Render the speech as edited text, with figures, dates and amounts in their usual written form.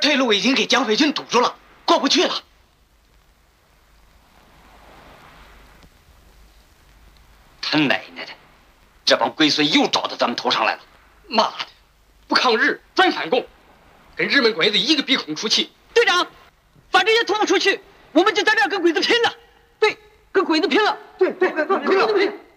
退路已经给蒋匪军堵住了，过不去了。 他奶奶的，这帮龟孙又找到咱们头上来了！ 妈的，不抗日专反共，跟日本鬼子一个鼻孔出气。 队长，把这些拖出去，我们就在这儿跟鬼子拼了。对，跟鬼子拼了。对，跟鬼子拼。